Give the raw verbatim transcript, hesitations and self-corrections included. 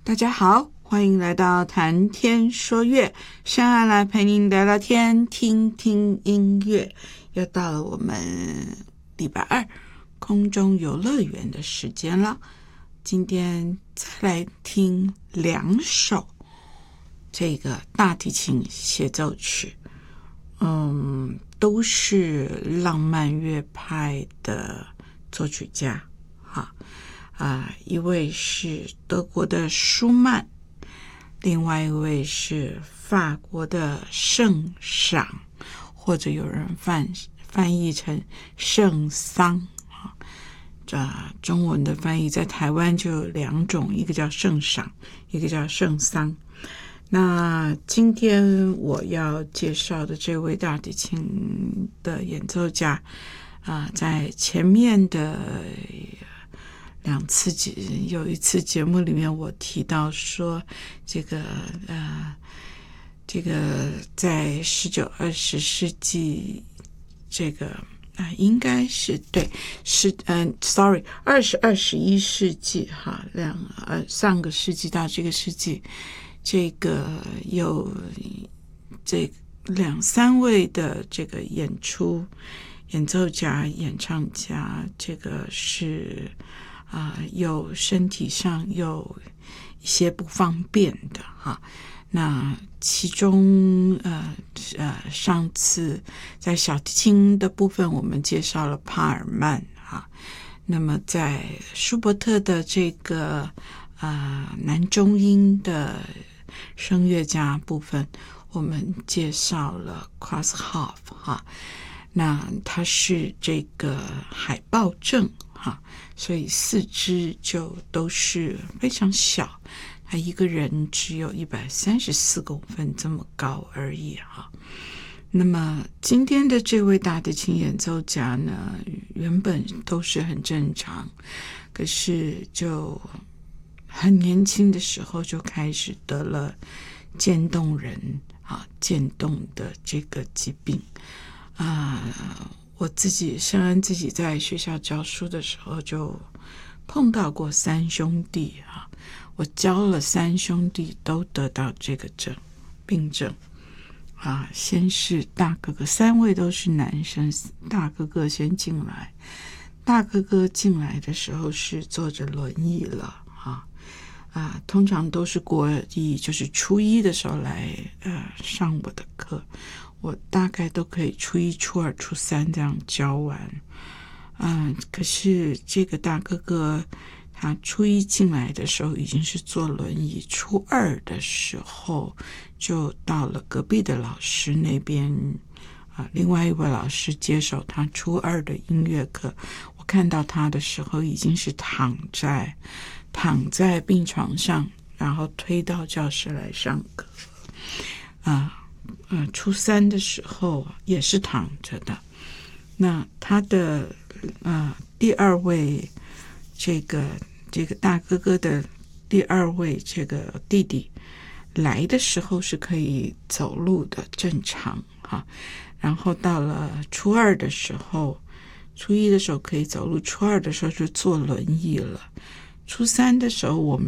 大家好，欢迎来到谈天说乐，上岸来陪您聊聊天，听听音乐。又到了我们礼拜二空中游乐园的时间了。今天再来听两首这个大提琴协奏曲，嗯，都是浪漫乐派的作曲家哈。啊，一位是德国的舒曼，另外一位是法国的圣赏，或者有人翻翻译成圣桑啊。这中文的翻译在台湾就有两种，一个叫圣赏，一个叫圣桑。那今天我要介绍的这位大提琴的演奏家啊、呃，在前面的两次有一次节目里面我提到说，这个呃，这个在十九二十世纪，这个啊、呃、应该是对是嗯、呃、，sorry， 二十二十一世纪哈，两呃上个世纪到这个世纪，这个有这两三位的这个演出演奏家、演唱家，这个是。啊、呃，有身体上有一些不方便的哈。那其中呃呃，上次在小提琴的部分，我们介绍了帕尔曼哈。那么在舒伯特的这个啊、呃、男中音的声乐家部分，我们介绍了 Krausshoff 哈。那他是这个海豹症哈，所以四肢就都是非常小，他一个人只有一百三十四公分这么高而已哈。那么今天的这位大提琴演奏家呢，原本都是很正常，可是就很年轻的时候就开始得了渐冻人啊，渐冻的这个疾病。啊、呃，我自己圣恩自己在学校教书的时候就碰到过三兄弟啊，我教了三兄弟都得到这个症病症啊。先是大哥哥，三位都是男生，大哥哥先进来，大哥哥进来的时候是坐着轮椅了啊啊，通常都是国一，就是初一的时候来呃上我的课。我大概都可以初一、初二、初三这样教完，嗯，可是这个大哥哥他初一进来的时候已经是坐轮椅，初二的时候就到了隔壁的老师那边啊，另外一位老师接手他初二的音乐课。我看到他的时候已经是躺在躺在病床上，然后推到教室来上课啊。呃，初三的时候也是躺着的。那他的呃第二位这个这个大哥哥的第二位这个弟弟来的时候是可以走路的，正常哈。然后到了初二的时候，初一的时候可以走路，初二的时候就坐轮椅了。初三的时候我们